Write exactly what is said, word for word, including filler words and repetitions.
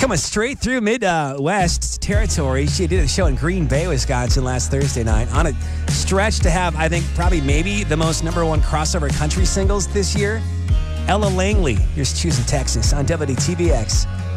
coming straight through Midwest territory. She did a show in Green Bay, Wisconsin last Thursday night on a stretch to have, I think, probably maybe the most number one crossover country singles this year. Ella Langley, here's Choosing Texas on W T B X.